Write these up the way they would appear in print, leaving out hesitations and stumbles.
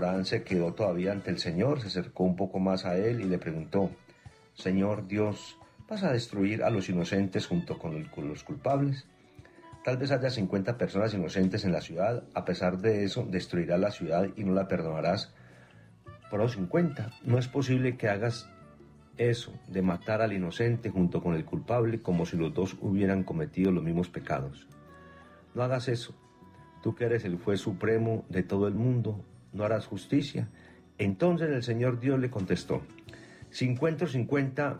Abraham se quedó todavía ante el Señor, se acercó un poco más a él y le preguntó: Señor Dios, ¿vas a destruir a los inocentes junto con los culpables? Tal vez haya 50 personas inocentes en la ciudad. A pesar de eso, destruirás la ciudad y no la perdonarás por los 50. No es posible que hagas eso, de matar al inocente junto con el culpable, como si los dos hubieran cometido los mismos pecados. No hagas eso. Tú que eres el juez supremo de todo el mundo, ¿no harás justicia? Entonces el Señor Dios le contestó: si encuentro 50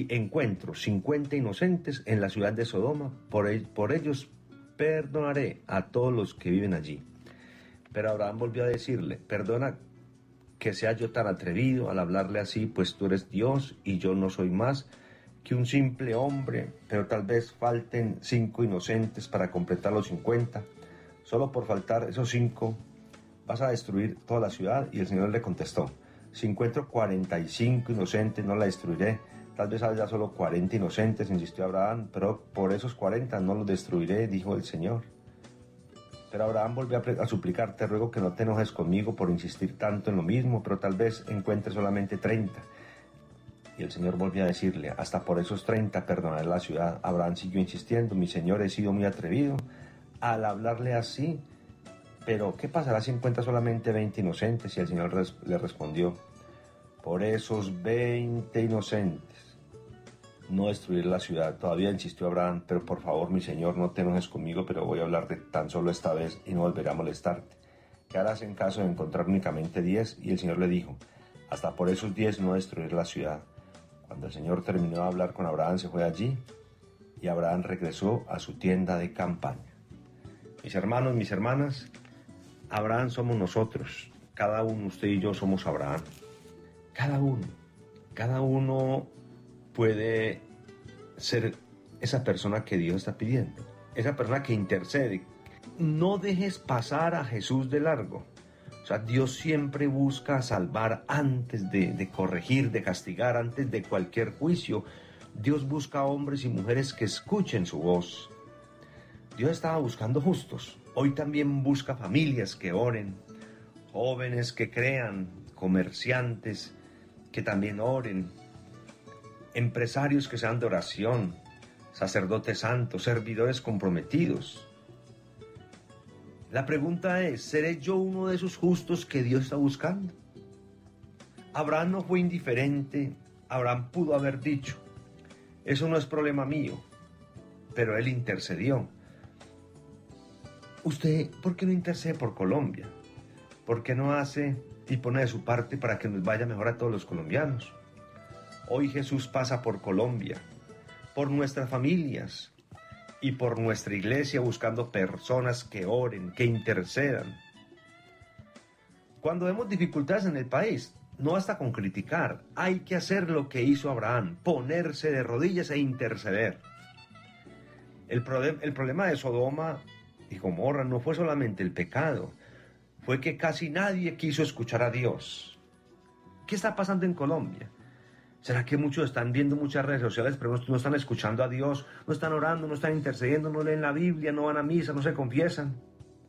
inocentes en la ciudad de Sodoma, por ellos perdonaré a todos los que viven allí. Pero Abraham volvió a decirle: perdona que sea yo tan atrevido al hablarle así, pues tú eres Dios y yo no soy más que un simple hombre, pero tal vez falten 5 inocentes para completar los 50. Solo por faltar esos 5, ¿vas a destruir toda la ciudad? Y el Señor le contestó: si encuentro 45 inocentes, no la destruiré. Tal vez haya solo 40 inocentes, insistió Abraham, pero por esos 40 no los destruiré, dijo el Señor. Pero Abraham volvió a suplicar: te ruego que no te enojes conmigo por insistir tanto en lo mismo, pero tal vez encuentre solamente 30. Y el Señor volvió a decirle: hasta por esos 30 perdonaré la ciudad. Abraham siguió insistiendo: mi Señor, he sido muy atrevido al hablarle así, pero ¿qué pasará si encuentra solamente 20 inocentes? Y el Señor le respondió: por esos 20 inocentes no destruir la ciudad. Todavía insistió Abraham: pero por favor, mi Señor, no te enojes conmigo, pero voy a hablarte tan solo esta vez y no volveré a molestarte. ¿Qué harás en caso de encontrar únicamente 10? Y el Señor le dijo: hasta por esos 10 no destruir la ciudad. Cuando el Señor terminó de hablar con Abraham, se fue allí y Abraham regresó a su tienda de campaña. Mis hermanos, mis hermanas, Abraham somos nosotros. Cada uno, usted y yo, somos Abraham. Cada uno puede ser esa persona que Dios está pidiendo, esa persona que intercede. No dejes pasar a Jesús de largo. O sea, Dios siempre busca salvar antes de corregir, de castigar, antes de cualquier juicio. Dios busca hombres y mujeres que escuchen su voz. Dios estaba buscando justos. Hoy también busca familias que oren, jóvenes que crean, comerciantes que también oren, empresarios que sean de oración, sacerdotes santos, servidores comprometidos. La pregunta es: ¿seré yo uno de esos justos que Dios está buscando? Abraham no fue indiferente. Abraham pudo haber dicho: eso no es problema mío, pero él intercedió. ¿Usted por qué no intercede por Colombia? ¿Por qué no hace y pone de su parte para que nos vaya mejor a todos los colombianos? Hoy Jesús pasa por Colombia, por nuestras familias y por nuestra iglesia, buscando personas que oren, que intercedan. Cuando vemos dificultades en el país, no basta con criticar, hay que hacer lo que hizo Abraham: ponerse de rodillas e interceder. El problema de Sodoma y Gomorra no fue solamente el pecado, fue que casi nadie quiso escuchar a Dios. ¿Qué está pasando en Colombia? ¿Será que muchos están viendo muchas redes sociales, pero no están escuchando a Dios, no están orando, no están intercediendo, no leen la Biblia, no van a misa, no se confiesan?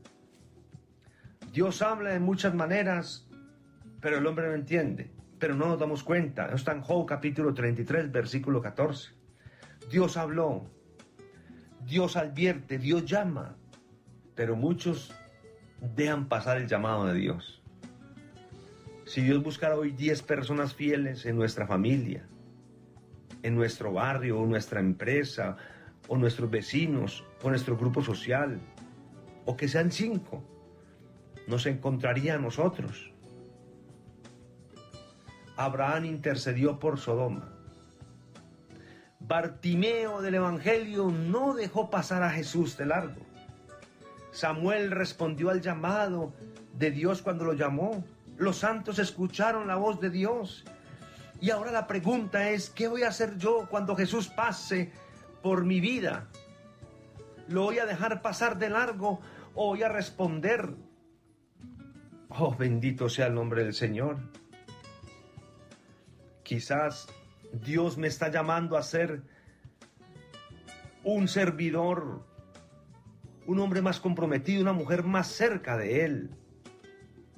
Dios habla de muchas maneras, pero el hombre no entiende, pero no nos damos cuenta. Eso está en Job capítulo 33, versículo 14. Dios habló, Dios advierte, Dios llama, pero muchos dejan pasar el llamado de Dios. Si Dios buscara hoy 10 personas fieles en nuestra familia, en nuestro barrio, o nuestra empresa, o nuestros vecinos, o nuestro grupo social, o que sean 5, nos encontraría a nosotros. Abraham intercedió por Sodoma. Bartimeo del Evangelio no dejó pasar a Jesús de largo. Samuel respondió al llamado de Dios cuando lo llamó. Los santos escucharon la voz de Dios. Y ahora la pregunta es: ¿qué voy a hacer yo cuando Jesús pase por mi vida? ¿Lo voy a dejar pasar de largo o voy a responder? Oh, bendito sea el nombre del Señor. Quizás Dios me está llamando a ser un servidor, un hombre más comprometido, una mujer más cerca de Él.